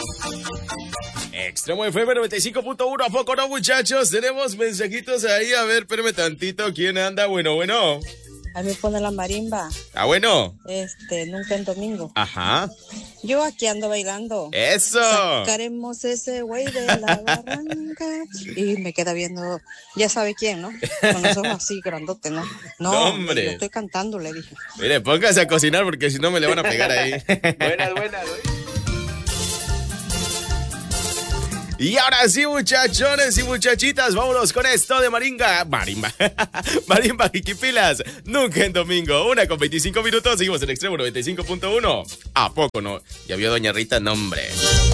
Extremo FM 95.1, ¿a poco no, muchachos? Tenemos mensajitos ahí, a ver, espérame tantito, ¿quién anda? Bueno. A mí pone la marimba. Ah, bueno. Nunca en domingo. Ajá. Yo aquí ando bailando. ¡Eso! Sacaremos ese güey de la barranca. Y me queda viendo, ya sabe quién, ¿no? Con los ojos así grandotes, ¿no? No, hombre. yo estoy cantando, le dije. Mire, póngase a cocinar porque si no me le van a pegar ahí. Buenas. Y ahora sí, muchachones y muchachitas, vámonos con esto de Marimba, Jiquipilas, nunca en domingo, 1:25, seguimos en Extremo 95.1. ¿A poco no? Ya vio doña Rita, nombre.